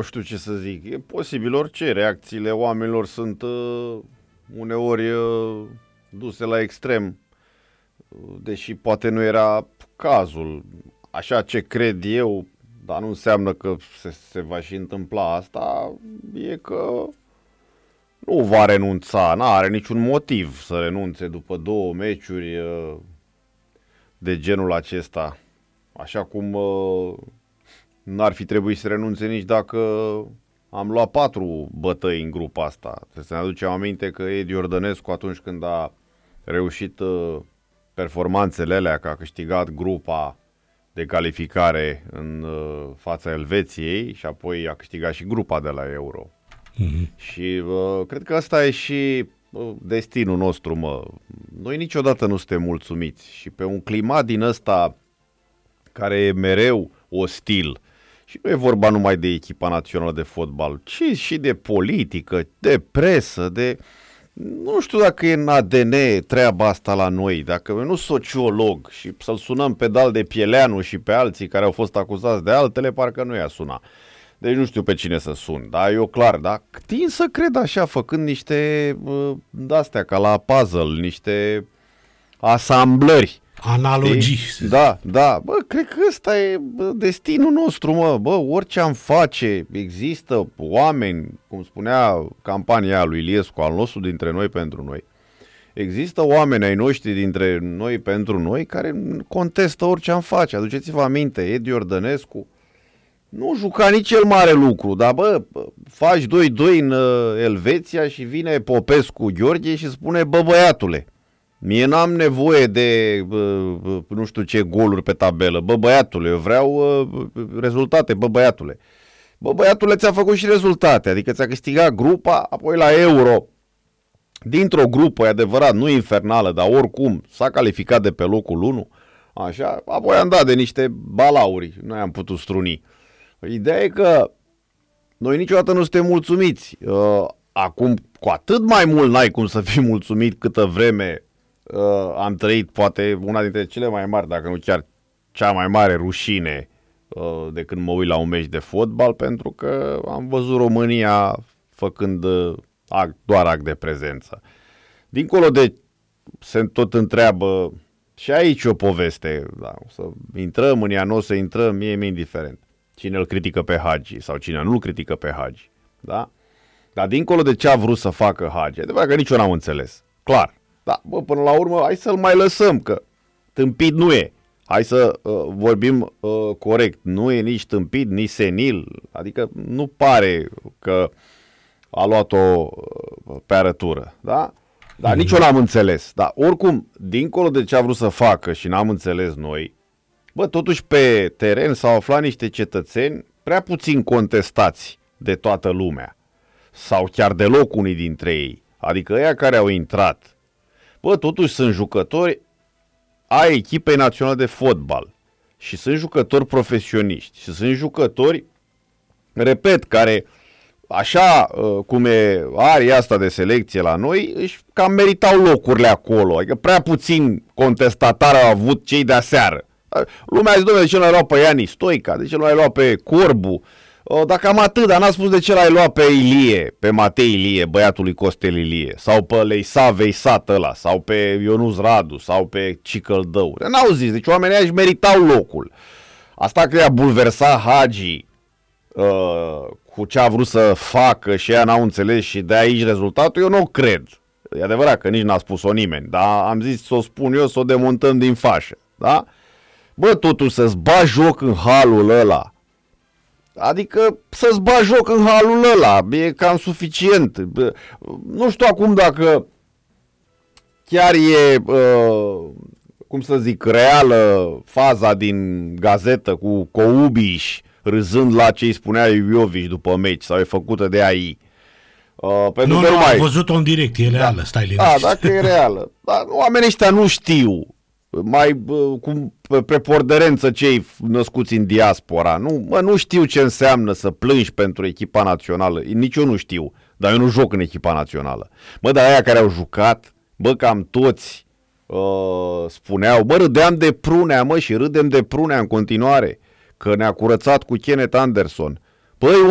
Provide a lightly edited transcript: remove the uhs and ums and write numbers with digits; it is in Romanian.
știu ce să zic, e posibil orice, reacțiile oamenilor sunt uneori duse la extrem, deși poate nu era cazul. Așa ce cred eu, dar nu înseamnă că se va și întâmpla asta, e că nu va renunța, n-are niciun motiv să renunțe după 2 meciuri de genul acesta. Așa cum n-ar fi trebuit să renunțe nici dacă am luat 4 bătăi în grupa asta. Să ne aducem aminte că Edi Iordănescu, atunci când a reușit performanțele alea, că a câștigat grupa de calificare în fața Elveției și apoi a câștigat și grupa de la Euro. Și cred că ăsta e și destinul nostru, mă. Noi niciodată nu suntem mulțumiți și pe un climat din ăsta care e mereu ostil, și nu e vorba numai de echipa națională de fotbal, ci și de politică, de presă, de... Nu știu dacă e în ADN treaba asta la noi, dacă eu nu sociolog și să-l sunăm pe Dal de Pieleanu și pe alții care au fost acuzați de altele, parcă nu i-a suna. Deci nu știu pe cine să sun, dar eu clar, da? Tind să cred așa, făcând niște de-astea ca la puzzle, niște asamblări. Analogii. Da, bă, cred că ăsta e destinul nostru, mă, bă, orice am face, există oameni, cum spunea campania lui Iliescu, al nostru dintre noi pentru noi, există oameni ai noștri dintre noi pentru noi care contestă orice am face. Aduceți-vă aminte, Edi Iordănescu nu juca nici cel mare lucru, dar bă, faci 2-2 în Elveția și vine Popescu Gheorghe și spune, bă, băiatule, mie n-am nevoie de nu știu ce goluri pe tabelă. Bă, băiatule, eu vreau rezultate, bă, băiatule. Bă, băiatule, ți-a făcut și rezultate, adică ți-a câștigat grupa, apoi la Euro, dintr-o grupă, e adevărat, nu infernală, dar oricum s-a calificat de pe locul 1, așa, apoi am dat de niște balauri, noi am putut struni. Ideea e că noi niciodată nu suntem mulțumiți. Acum, cu atât mai mult n-ai cum să fii mulțumit câtă vreme am trăit poate una dintre cele mai mari, dacă nu chiar cea mai mare rușine de când mă uit la un meci de fotbal, pentru că am văzut România făcând doar act de prezență. Dincolo de se tot întreabă și aici o poveste, da, o să intrăm în ea, nu o să intrăm, mie indiferent cine îl critică pe Hagi sau cine nu îl critică pe Hagi, da? Dar dincolo de ce a vrut să facă Hagi, adevărat că nici eu n-am înțeles, clar. Da, bă, până la urmă, hai să-l mai lăsăm, că tâmpit nu e. Hai să vorbim corect. Nu e nici tâmpit, nici senil. Adică nu pare că a luat-o pe arătură, da? Dar nici eu n-am înțeles. Dar oricum, dincolo de ce a vrut să facă și n-am înțeles noi, bă, totuși pe teren s-au aflat niște cetățeni prea puțin contestați de toată lumea. Sau chiar deloc unii dintre ei. Adică ăia care au intrat. Bă, totuși sunt jucători ai echipei naționale de fotbal și sunt jucători profesioniști și sunt jucători, repet, care așa cum e aria asta de selecție la noi, își cam meritau locurile acolo, adică prea puțin contestatari au avut cei de aseară. Lumea a zis, dom'le, de ce l-ai luat pe Iani Stoica, de ce l-ai luat pe Corbu? Dacă am atât, dar n-a spus de ce l-ai luat pe Ilie, pe Matei Ilie, băiatul lui Costel Ilie, sau pe Leisa Veisat ăla, sau pe Ionuț Radu, sau pe Cicăldău. N-au zis, deci oamenii își meritau locul. Asta că i-a bulversat Hagi cu ce a vrut să facă și ea n-au înțeles și de aici rezultatul, eu nu cred. E adevărat că nici n-a spus-o nimeni, dar am zis să o spun eu, să o demontăm din fașă, da? Bă, totuși să-ți bagi joc în halul ăla, adică să-ți bagi joc în halul ăla, e cam suficient. Nu știu acum dacă chiar e, cum să zic, reală faza din gazetă cu Coubiș râzând la ce îi spunea Iovici după meci sau e făcută de AI. Pentru că am văzut-o în direct, e reală, stai liniștit. Da, dacă e reală. Dar oamenii ăștia nu știu. Mai cu preponderență cei născuți în diaspora. Nu știu ce înseamnă să plângi pentru echipa națională. Nici eu nu știu, dar eu nu joc în echipa națională. Dar aia care au jucat, cam toți spuneau, râdeam de Prunea, și râdem de Prunea în continuare, că ne-a curățat cu Kenneth Anderson. Păi,